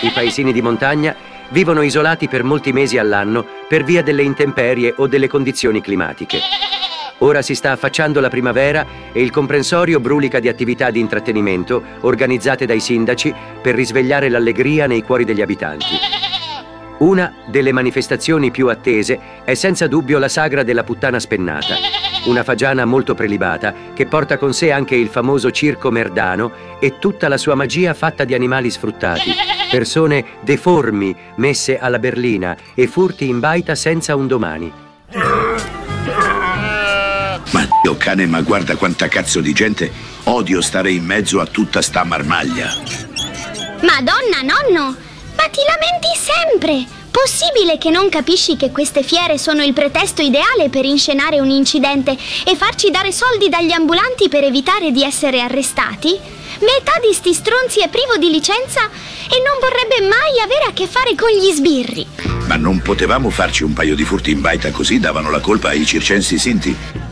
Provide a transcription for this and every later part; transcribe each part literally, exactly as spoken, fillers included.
I paesini di montagna vivono isolati per molti mesi all'anno per via delle intemperie o delle condizioni climatiche. Ora si sta affacciando la primavera e il comprensorio brulica di attività di intrattenimento organizzate dai sindaci per risvegliare l'allegria nei cuori degli abitanti. Una delle manifestazioni più attese è senza dubbio la sagra della Puttana Spennata, una fagiana molto prelibata che porta con sé anche il famoso circo merdano e tutta la sua magia fatta di animali sfruttati, persone deformi messe alla berlina e furti in baita senza un domani. Ma Dio cane, ma guarda quanta cazzo di gente. Odio stare in mezzo a tutta sta marmaglia. Madonna, nonno, ma ti lamenti sempre. Possibile che non capisci che queste fiere sono il pretesto ideale per inscenare un incidente e farci dare soldi dagli ambulanti per evitare di essere arrestati? Metà di sti stronzi è privo di licenza e non vorrebbe mai avere a che fare con gli sbirri. Ma non potevamo farci un paio di furti in baita così davano la colpa ai circensi sinti?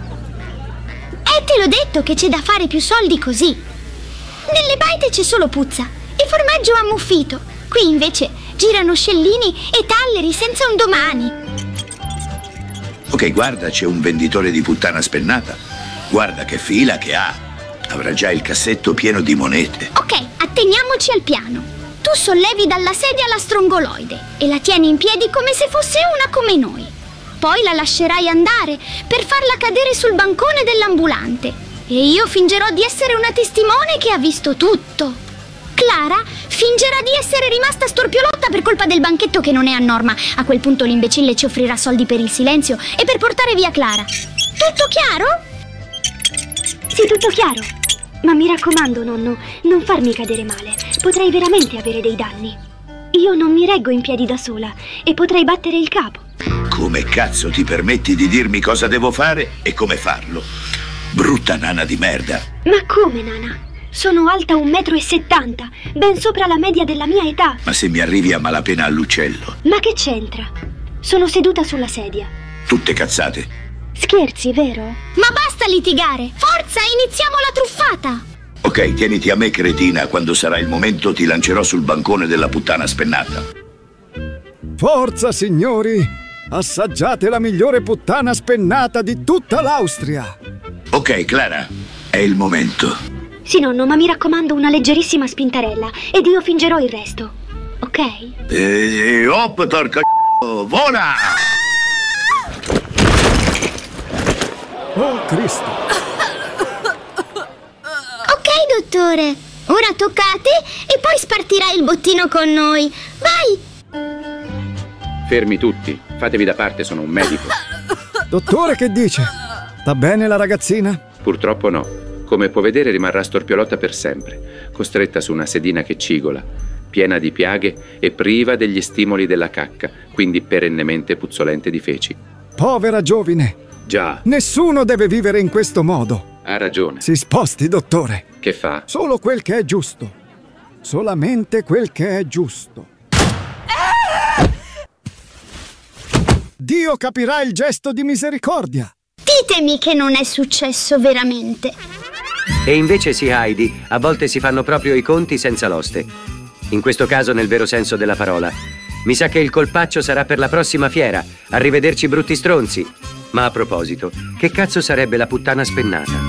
E te l'ho detto che c'è da fare più soldi così. Nelle baite c'è solo puzza e formaggio ammuffito. Qui invece girano scellini e talleri senza un domani. Ok, guarda, c'è un venditore di puttana spennata. Guarda che fila che ha. Avrà già il cassetto pieno di monete. Ok, atteniamoci al piano. Tu sollevi dalla sedia la strongoloide e la tieni in piedi come se fosse una come noi. Poi la lascerai andare per farla cadere sul bancone dell'ambulante. E io fingerò di essere una testimone che ha visto tutto. Clara fingerà di essere rimasta storpiolotta per colpa del banchetto che non è a norma. A quel punto l'imbecille ci offrirà soldi per il silenzio e per portare via Clara. Tutto chiaro? Sì, tutto chiaro. Ma mi raccomando, nonno, non farmi cadere male. Potrei veramente avere dei danni. Io non mi reggo in piedi da sola e potrei battere il capo. Come cazzo ti permetti di dirmi cosa devo fare e come farlo? Brutta nana di merda. Ma come, nana? Sono alta un metro e settanta, ben sopra la media della mia età. Ma se mi arrivi a malapena all'uccello? Ma che c'entra? Sono seduta sulla sedia. Tutte cazzate. Scherzi, vero? Ma basta litigare! Forza, iniziamo la truffata! Ok, tieniti a me, cretina. Quando sarà il momento ti lancerò sul bancone della puttana spennata. Forza, signori! Assaggiate la migliore puttana spennata di tutta l'Austria! Ok, Clara, è il momento. Sì, nonno, ma mi raccomando una leggerissima spintarella ed io fingerò il resto, ok? E hop, torca vola! Oh, Cristo! Ok, dottore, ora tocca a te e poi spartirai il bottino con noi. Vai! Fermi tutti, fatevi da parte, sono un medico. Dottore, che dice? Sta bene la ragazzina? Purtroppo no. Come può vedere rimarrà storpiolotta per sempre, costretta su una sedina che cigola, piena di piaghe e priva degli stimoli della cacca, quindi perennemente puzzolente di feci. Povera giovine! Già. Nessuno deve vivere in questo modo. Ha ragione. Si sposti, dottore. Che fa? Solo quel che è giusto. Solamente quel che è giusto. Dio capirà il gesto di misericordia. Ditemi che non è successo veramente. E invece sì, Heidi, a volte si fanno proprio i conti senza l'oste. In questo caso nel vero senso della parola. Mi sa che il colpaccio sarà per la prossima fiera. Arrivederci brutti stronzi. Ma a proposito, che cazzo sarebbe la puttana spennata?